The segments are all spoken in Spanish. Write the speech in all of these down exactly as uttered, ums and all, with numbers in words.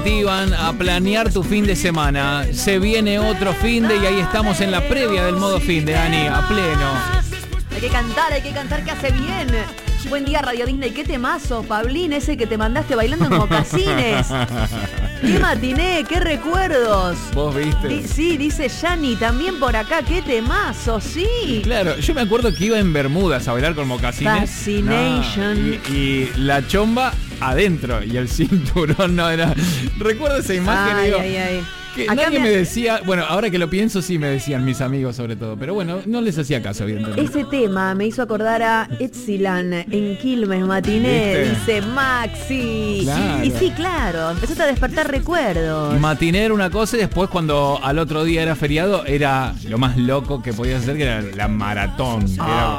motivan a planear tu fin de semana. Se viene otro fin de y ahí estamos en la previa del modo fin de, Dani, a pleno. Hay que cantar, hay que cantar que hace bien. Buen día, Radio Disney. ¿Qué temazo, Pablín? Ese que te mandaste bailando en mocasines. ¡Qué matiné! ¡Qué recuerdos! ¿Vos viste? Di- sí, dice Yani también por acá. ¡Qué temazo! Sí. Claro, yo me acuerdo que iba en Bermudas a bailar con mocasines. Fascination. No, y, y la chomba adentro y el cinturón no era... Recuerdo esa imagen y Ay, digo... ay, ay. Que Acá nadie me- me decía, bueno, ahora que lo pienso sí me decían mis amigos sobre todo, pero bueno, no les hacía caso evidentemente. Ese tema me hizo acordar a Epsilon en Quilmes Matiné. ¿Viste? Dice Maxi. Claro. Y sí, claro, empezaste a despertar recuerdos. Matiné era una cosa y después cuando al otro día era feriado era lo más loco que podías hacer, que era la maratón. Que era,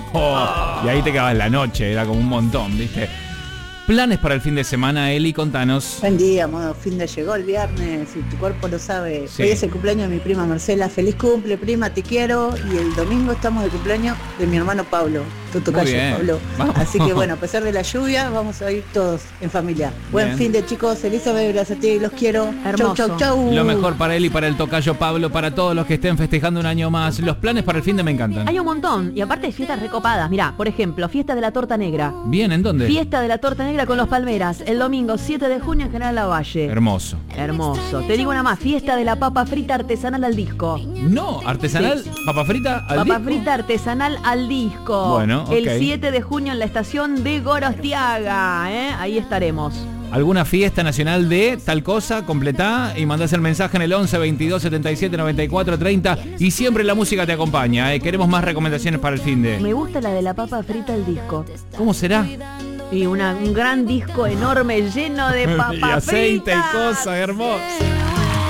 oh, y ahí te quedabas la noche, era como un montón, ¿viste? Planes para el fin de semana, Eli, contanos. Buen día, modo fin de llegó el viernes y tu cuerpo lo sabe. Sí. Hoy es el cumpleaños de mi prima Marcela. Feliz cumple, prima, te quiero. Y el domingo estamos de cumpleaños de mi hermano Pablo. Tu tocayo, bien. Pablo. Vamos. Así que bueno, a pesar de la lluvia, vamos a ir todos en familia. Buen Bien. fin de chicos, Elizabeth, gracias a ti, los quiero. Hermoso. Chau, chau, chau. Lo mejor para Eli, para el tocayo Pablo, para todos los que estén festejando un año más. Los planes para el fin de me encantan. Hay un montón. Y aparte fiestas recopadas. Mirá, por ejemplo, fiesta de la torta negra. Bien, ¿en dónde? Fiesta de la torta negra con los Palmeras. El domingo siete de junio en General Lavalle. Hermoso. Hermoso. Te digo una más. Fiesta de la papa frita artesanal al disco. No, artesanal, papa frita al Papa disco. frita artesanal al disco. Bueno, ok. El siete de junio en la estación de Gorostiaga. ¿eh? Ahí estaremos. ¿Alguna fiesta nacional de tal cosa? Completá y mandás el mensaje en el once veintidós setenta y siete noventa y cuatro treinta y siempre la música te acompaña. ¿eh? Queremos más recomendaciones para el fin de... Me gusta la de la papa frita al disco. ¿Cómo será? Y una, un gran disco enorme lleno de papa y aceite frita. y cosas, hermoso.